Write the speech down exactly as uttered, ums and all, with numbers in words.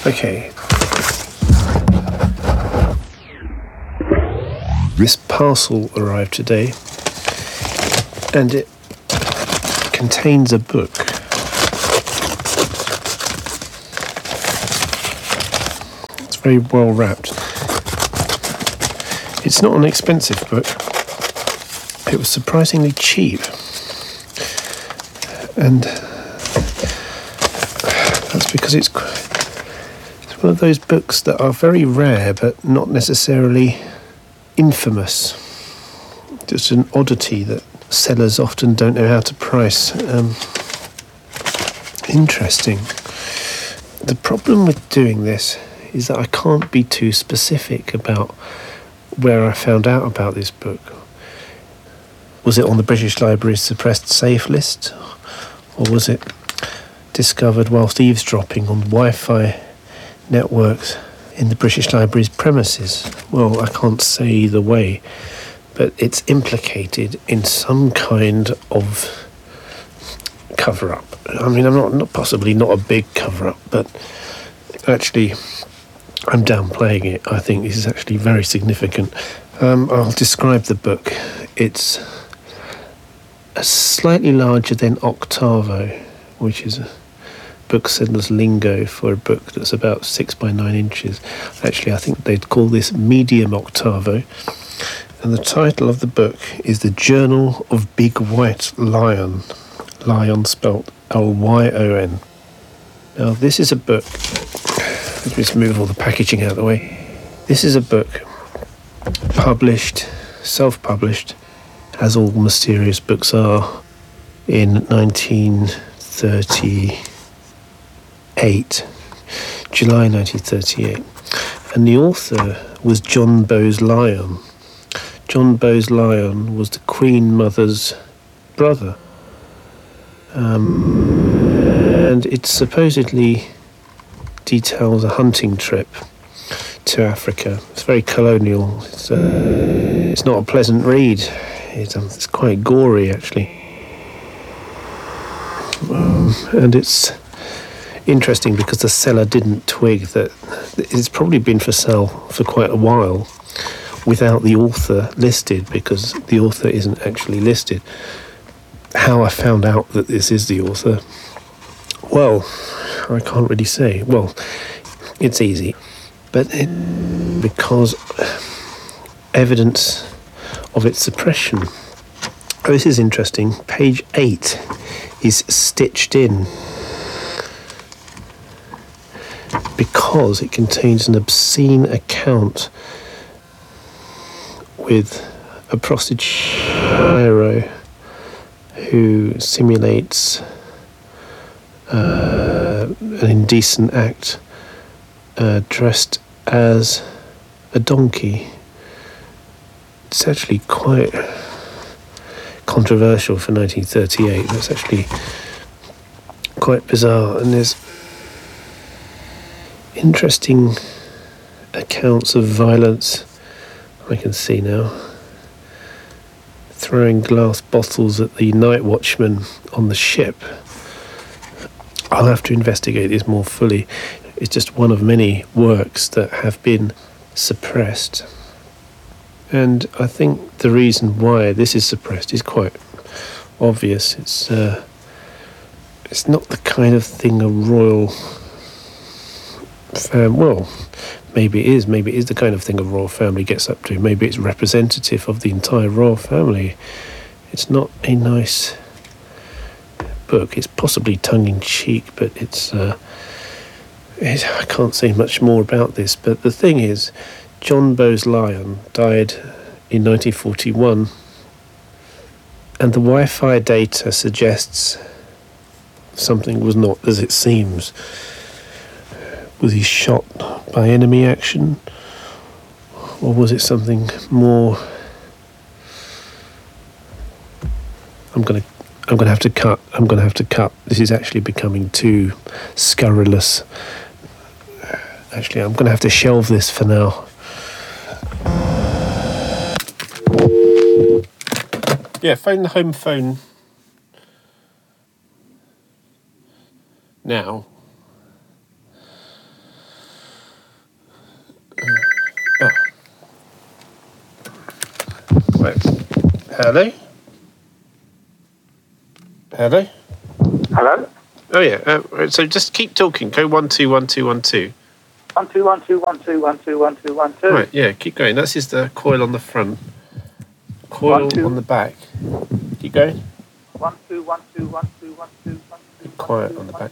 Okay. This parcel arrived today, and it contains a book. It's very well wrapped. It's not an expensive book. It was surprisingly cheap. And that's because it's, it's one of those books that are very rare, but not necessarily infamous. Just an oddity that sellers often don't know how to price. Um, interesting. The problem with doing this is that I can't be too specific about where I found out about this book. Was it on the British Library's suppressed safe list? Or was it discovered whilst eavesdropping on Wi-Fi networks in the British Library's premises? Well, I can't say either way, but it's implicated in some kind of cover-up. I mean, I'm not, not possibly not a big cover-up, but actually I'm downplaying it. I think this is actually very significant. Um, I'll describe the book. It's a slightly larger than Octavo, which is a bookseller's lingo for a book that's about six by nine inches. Actually, I think they'd call this medium octavo. And the title of the book is The Journal of Big White Lion. Lion spelt L Y O N. Now, this is a book... Let me just move all the packaging out of the way. This is a book published, self-published, as all mysterious books are, in nineteen thirty-eight. July nineteen thirty-eight. And the author was John Bowes-Lyon. John Bowes-Lyon was the Queen Mother's brother. Um, and it supposedly details a hunting trip to Africa. It's very colonial. It's, uh, it's not a pleasant read. It's, um, it's quite gory, actually. Um, and it's interesting because the seller didn't twig that it's probably been for sale for quite a while without the author listed, because the author isn't actually listed. How I found out that this is the author, well, I can't really say. Well, it's easy, but it, because evidence of its suppression. Oh, this is interesting. Page eight is stitched in because it contains an obscene account with a prostitute who simulates uh, an indecent act uh, dressed as a donkey. It's actually quite controversial for nineteen thirty-eight. That's actually quite bizarre, and there's interesting accounts of violence I can see now. Throwing glass bottles at the night watchman on the ship. I'll have to investigate this more fully. It's just one of many works that have been suppressed. And I think the reason why this is suppressed is quite obvious. It's uh, it's not the kind of thing a royal fam- well, maybe it is. Maybe it is the kind of thing a royal family gets up to. Maybe it's representative of the entire royal family. It's not a nice book. It's possibly tongue-in-cheek, but it's... Uh, it, I can't say much more about this, but the thing is, John Bowes-Lyon died in nineteen forty-one, and the Wi-Fi data suggests something was not as it seems. Was he shot by enemy action, or was it something more? I'm gonna, I'm gonna have to cut. I'm gonna have to cut. This is actually becoming too scurrilous. Actually, I'm gonna have to shelve this for now. Yeah, phone the home phone now. Right. Hello? Hello? Hello? Oh, yeah. Uh, right, so just keep talking. Go one, two, one, two, one, two. One, two, one, two, one, two, one, two, one, two, one, two. Right, yeah, keep going. That's just the coil on the front. Coil One, two. on the back. Keep going. One, two, one, two, one, two, one, two, one, two. Be quiet on the back.